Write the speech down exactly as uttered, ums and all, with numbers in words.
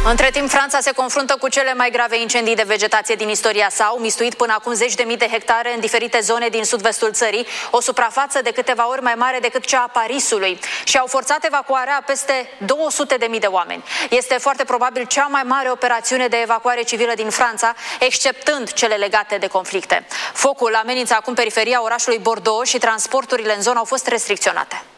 Între timp, Franța se confruntă cu cele mai grave incendii de vegetație din istoria sa. Au mistuit până acum zeci de mii de hectare în diferite zone din sud-vestul țării, o suprafață de câteva ori mai mare decât cea a Parisului, și au forțat evacuarea a peste două sute de mii de oameni. Este foarte probabil cea mai mare operațiune de evacuare civilă din Franța, exceptând cele legate de conflicte. Focul amenință acum periferia orașului Bordeaux și transporturile în zonă au fost restricționate.